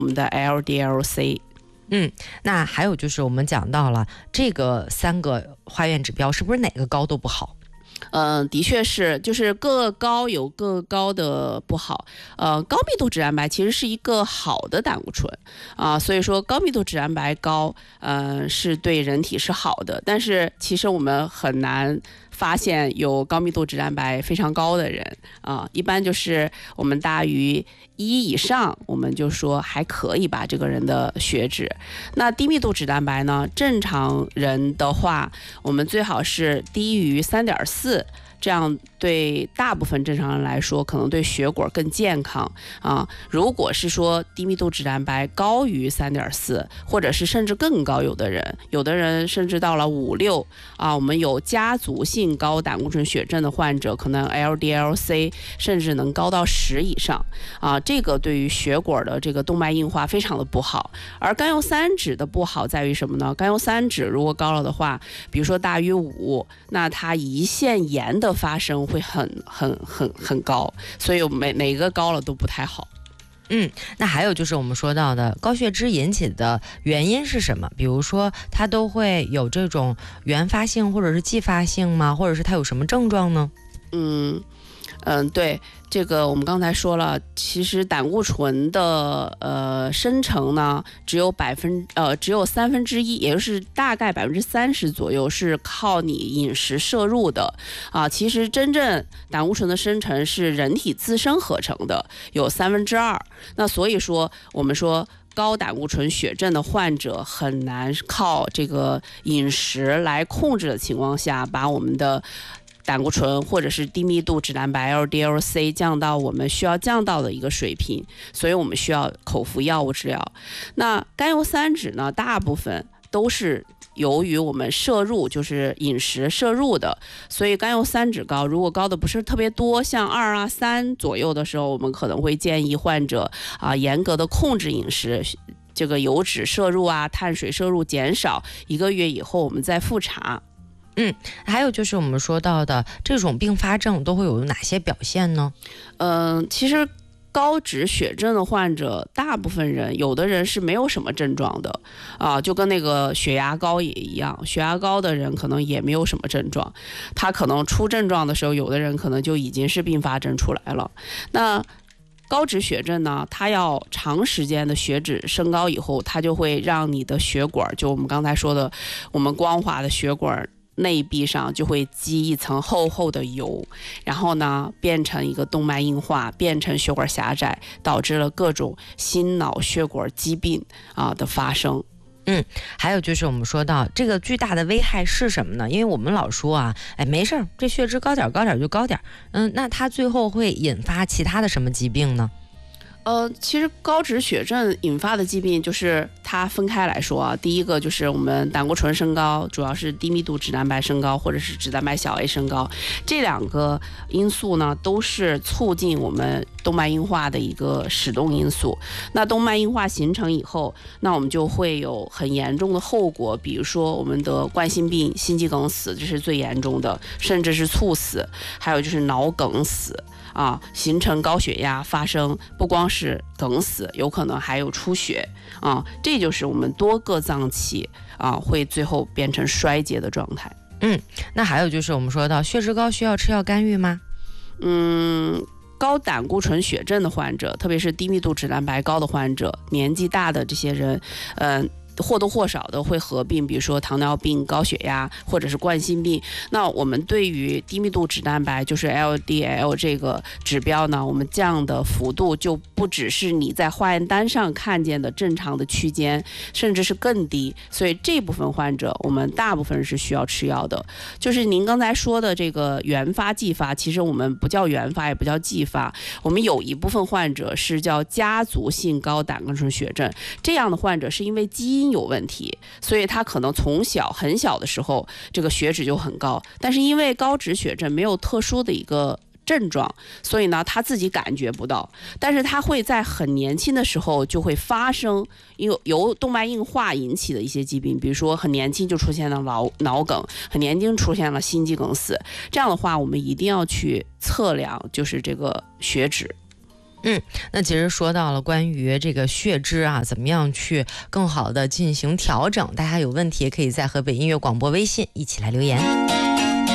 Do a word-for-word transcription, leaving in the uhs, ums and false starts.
我们的 L D L C。 嗯，那还有就是我们讲到了这个三个化验指标，是不是哪个高都不好？ 嗯、呃，的确是，就是各个高有各个高的不好。呃，高密度脂蛋白其实是一个好的胆固醇啊、呃，所以说高密度脂蛋白高，呃，是对人体是好的。但是其实我们很难发现有高密度脂蛋白非常高的人啊、呃，一般就是我们大于一以上，我们就说还可以吧，这个人的血脂。那低密度脂蛋白呢，正常人的话，我们最好是低于三点四。这样对大部分正常人来说，可能对血管更健康啊。如果是说低密度脂蛋白高于三点四，或者是甚至更高，有的人，有的人甚至到了五六啊，我们有家族性高胆固醇血症的患者，可能 L D L C 甚至能高到十以上啊。这个对于血管的这个动脉硬化非常的不好。而甘油三酯的不好在于什么呢？甘油三酯如果高了的话，比如说大于五，那它胰腺炎的发生会很很很很高，所以每每个高了都不太好。 嗯，那还有就是我们说到的高血脂引起的原因是什么？比如说它都会有这种原发性或者是继发性吗？或者是它有什么症状呢？ 嗯嗯，对，这个我们刚才说了，其实胆固醇的呃生成呢，只有百分呃只有三分之一，也就是大概百分之三十左右是靠你饮食摄入的啊。其实真正胆固醇的生成是人体自身合成的，有三分之二。那所以说，我们说高胆固醇血症的患者很难靠这个饮食来控制的情况下，把我们的胆固醇或者是低密度脂蛋白 L D L C 降到我们需要降到的一个水平，所以我们需要口服药物治疗。那甘油三酯呢，大部分都是由于我们摄入，就是饮食摄入的，所以甘油三酯高，如果高的不是特别多，像二啊三左右的时候，我们可能会建议患者啊严格的控制饮食。这个油脂摄入啊，碳水摄入减少，一个月以后我们再复查。 嗯，还有就是我们说到的这种并发症都会有哪些表现呢？ 嗯、呃，其实高脂血症的患者，大部分人有的人是没有什么症状的啊，就跟那个血压高也一样，血压高的人可能也没有什么症状，他可能出症状的时候，有的人可能就已经是并发症出来了。那高脂血症呢，它要长时间的血脂升高以后，它就会让你的血管，就我们刚才说的，我们光滑的血管内壁上就会积一层厚厚的油，然后呢变成一个动脉硬化，变成血管狭窄，导致了各种心脑血管疾病啊的发生。 嗯，还有就是我们说到这个巨大的危害是什么呢？因为我们老说啊，哎，没事儿，这血脂高点高点就高点，嗯，那它最后会引发其他的什么疾病呢？ 呃，其实高脂血症引发的疾病就是它分开来说啊，第一个就是我们胆固醇升高，主要是低密度脂蛋白升高，或者是脂蛋白小 A 升高，这两个因素呢都是促进我们动脉硬化的一个始动因素。那动脉硬化形成以后，那我们就会有很严重的后果，比如说我们的冠心病、心肌梗死，这是最严重的，甚至是猝死，还有就是脑梗死。啊，形成高血压，发生不光是梗死，有可能还有出血啊，这就是我们多个脏器啊会最后变成衰竭的状态。 嗯，那还有就是我们说到血脂高需要吃药干预吗？ 嗯。高胆固醇血症的患者，特别是低密度脂蛋白高的患者，年纪大的这些人，嗯、呃。或多或少的会合并，比如说糖尿病、高血压或者是冠心病。那我们对于低密度脂蛋白，就是 L D L 这个指标呢，我们降的幅度就不只是你在化验单上看见的正常的区间，甚至是更低。所以这部分患者，我们大部分是需要吃药的。就是您刚才说的这个原发、继发，其实我们不叫原发，也不叫继发，我们有一部分患者是叫家族性高胆固醇血症，这样的患者是因为基因有问题，所以他可能从小很小的时候这个血脂就很高，但是因为高脂血症没有特殊的一个症状，所以呢他自己感觉不到，但是他会在很年轻的时候就会发生由由动脉硬化引起的一些疾病，比如说很年轻就出现了脑脑梗，很年轻出现了心肌梗死，这样的话我们一定要去测量就是这个血脂。 嗯，那其实说到了关于这个血脂啊，怎么样去更好的进行调整，大家有问题也可以在河北音乐广播微信一起来留言。